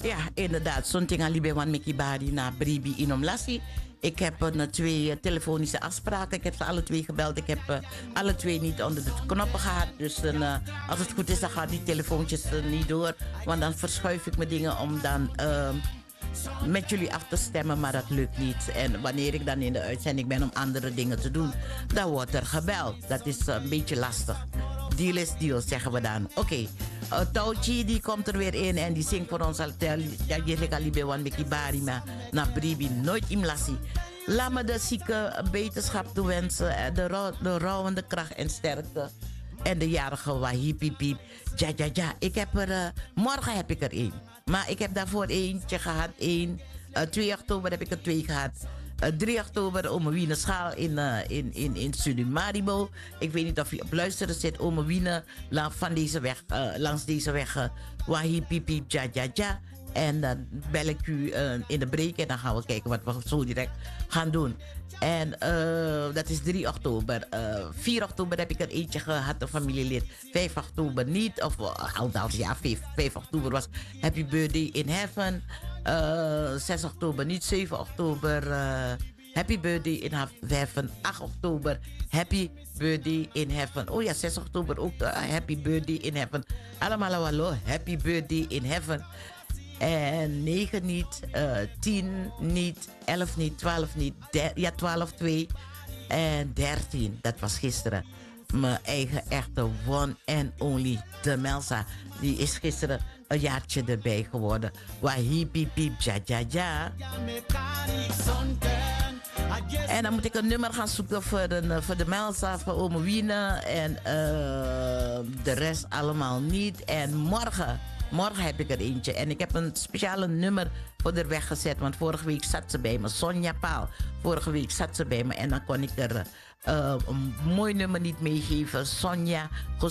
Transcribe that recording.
Ja, inderdaad. Zonting alibi wan meki bari na bribi inom lassi. Ik heb twee telefonische afspraken. Ik heb ze alle twee gebeld. Ik heb alle twee niet onder de knoppen gehad. Dus als het goed is, dan gaan die telefoontjes niet door. Want dan verschuif ik mijn dingen om dan met jullie af te stemmen. Maar dat lukt niet. En wanneer ik dan in de uitzending ben om andere dingen te doen, dan wordt er gebeld. Dat is een beetje lastig. Deal is deal, zeggen we dan. Oké. Touchi die komt er weer in en die zingt voor ons altijd. Ja, je kan liever wan meki bari maar na bribi nooit imlassi. Laat me de zieke beterschap toewensen. De rouwende kracht en sterkte. En de jarige wahipi piep. Ja, ja, ja. Ik heb morgen heb ik er één. Maar ik heb daarvoor eentje gehad. 2 oktober heb ik er 2 gehad. 3 oktober Ome Wiene Schaal in Sudimaribo. Ik weet niet of u op luisteren zit. Ome Wiene van deze weg, langs deze weg. Wahi pipi ja ja ja. En dan bel ik u in de break en dan gaan we kijken wat we zo direct gaan doen. En dat is 3 oktober. 4 oktober heb ik er eentje gehad, een familielid. 5 oktober niet. Of althans, ja, 5 oktober was Happy Birthday in Heaven. 6 oktober niet. 7 oktober Happy Birthday in Heaven. 8 oktober Happy Birthday in Heaven. Oh ja, 6 oktober ook Happy Birthday in Heaven. Allemaal hallo, Happy Birthday in Heaven. En 9 niet, 10 niet, 11 niet, 12 niet, 12, 2 en 13. Dat was gisteren. Mijn eigen echte one and only de Melsa. Die is gisteren een jaartje erbij geworden. Wahi piep piep ja ja ja. En dan moet ik een nummer gaan zoeken voor de Melsa, voor Ome Wiene. En de rest allemaal niet. En morgen heb ik er eentje. En ik heb een speciale nummer voor haar weggezet. Want vorige week zat ze bij me. Sonja Paal. Vorige week zat ze bij me. En dan kon ik er een mooi nummer niet meegeven. Sonja